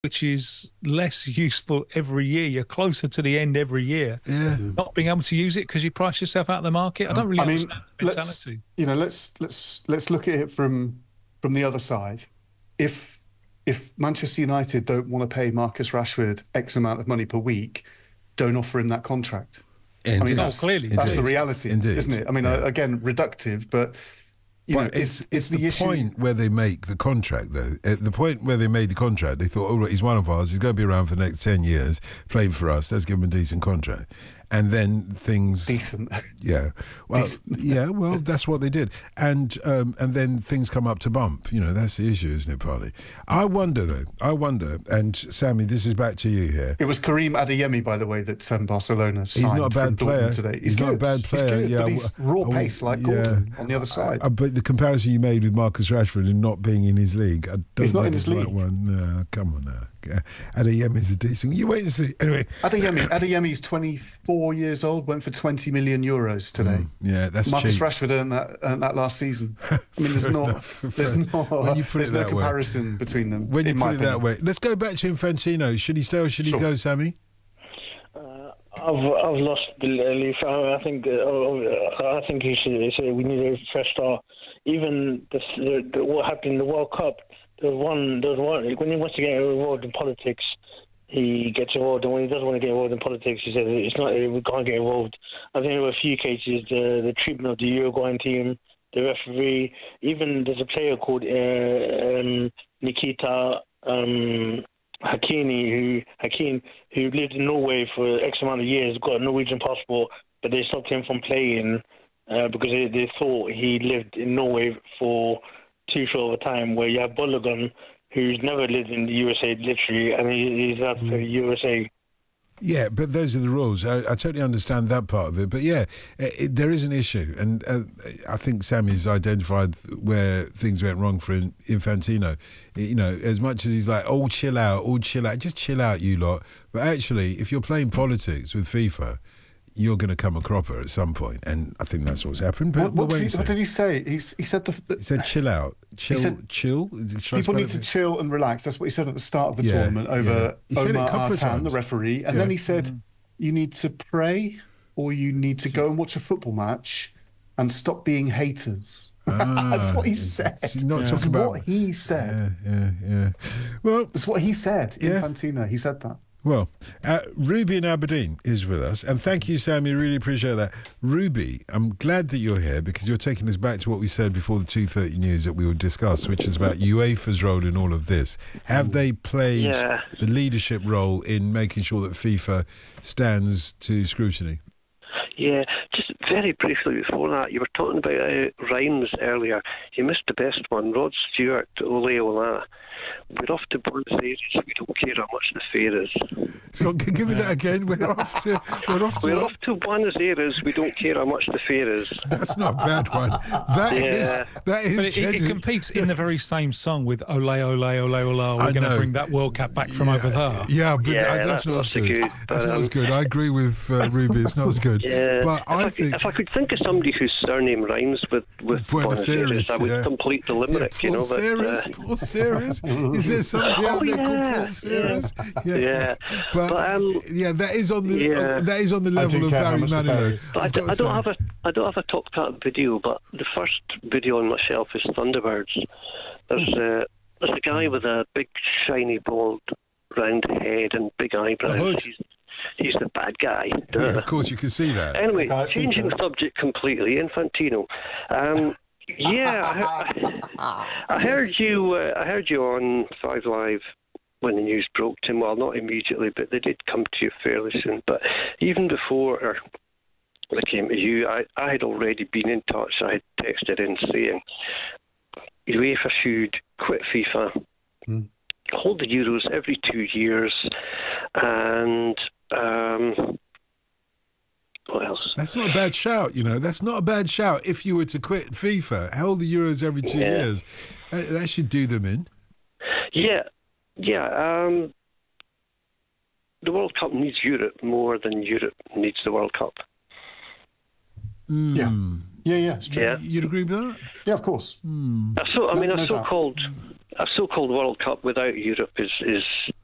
which is less useful every year. You're closer to the end every year. Yeah. Not being able to use it because you price yourself out of the market. I don't really understand the mentality. Let's look at it from the other side. If Manchester United don't want to pay Marcus Rashford X amount of money per week, don't offer him that contract. Indeed. I mean, that's the reality, isn't it? I mean, again, reductive, but it's the point where they make the contract, though. At the point where they made the contract, they thought, right, he's one of ours. He's going to be around for the next 10 years, playing for us. Let's give him a decent contract. And then things... Decent. Yeah. Well, well, that's what they did. And then things come up to bump. That's the issue, isn't it, partly? I wonder, and Sammy, this is back to you here. It was Karim Adeyemi, by the way, that Barcelona signed. He's not a bad player today. He's not a bad player. He's good, but he's raw pace like Gordon on the other side. But the comparison you made with Marcus Rashford and not being in his league, I don't he's not think in his league. Right one. No, come on now. Adeyemi's a decent... You wait and see. Anyway. Adeyemi's 24 years old, went for 20 million euros today. Yeah, that's Marcus cheap. Rashford earned that last season. I mean, there's no comparison between them. When you put it that way. Let's go back to Infantino. Should he stay or should he go, Sammy? I've lost belief. I think he should say we need a fresh start. Even what happened in the World Cup, there was one when he wants to get involved in politics, he gets involved, and when he doesn't want to get involved in politics, he says it's not. We can't get involved. I think there were a few cases, the treatment of the Uruguayan team, the referee, even there's a player called Nikita Hakim, who lived in Norway for X amount of years, got a Norwegian passport, but they stopped him from playing because they thought he lived in Norway for too short of a time, where you have Balogun, who's never lived in the USA, literally, and he's out for USA. Yeah, but those are the rules. I totally understand that part of it. But yeah, there is an issue. And I think Sammy's identified where things went wrong for Infantino. As much as he's like, chill out, just chill out, you lot. But actually, if you're playing politics with FIFA, you're going to come a cropper at some point, and I think that's what's happened. But what did he say? He said he said chill out, chill. People need to chill and relax. That's what he said at the start of the tournament over Omar Artan, the referee, and then he said you need to pray or you need to go and watch a football match and stop being haters. That's what he said. That's what he said. Yeah. Well, that's what he said. Infantino. He said that. Well, Ruby in Aberdeen is with us, and thank you, Sammy. Really appreciate that. Ruby, I'm glad that you're here because you're taking us back to what we said before the 2:30 news that we would discuss, which is about UEFA's role in all of this. Have they played the leadership role in making sure that FIFA stands to scrutiny? Yeah, just very briefly before that, you were talking about rhymes earlier. You missed the best one. Rod Stewart, Ole Ola. We're off to Buenos Aires. We don't care how much the fare is. So give me that again. We're off to Buenos Aires. We don't care how much the fare is. That's not a bad one. That is. But it competes in the very same song with Ole Ole Ole Ole. We're going to bring that World Cup back from over there. Yeah, but that's not as good. That's not as good. I agree with Ruby. It's not as good. Yeah. But if I could think of somebody whose surname rhymes with Buenos Aires, I would complete the limerick. Paul Ceres. Is there somebody out there called Paul Ceres? Yeah. But that is on the level of Barry Manilow. I don't have a Top Cat video, but the first video on my shelf is Thunderbirds. There's a guy with a big shiny bald round head and big eyebrows. He's the bad guy. Yeah, of course you can see that. Anyway, changing the subject completely, Infantino. I heard you. I heard you on 5 Live when the news broke, Tim. Well, not immediately, but they did come to you fairly soon. But even before they came to you, I had already been in touch. I had texted in saying UEFA should quit FIFA, hold the Euros every 2 years, and what else? That's not a bad shout, That's not a bad shout. If you were to quit FIFA, hold the Euros every 2 years, that should do them in. Yeah. The World Cup needs Europe more than Europe needs the World Cup. Yeah. You'd agree with that? Yeah, of course. A so-called World Cup without Europe is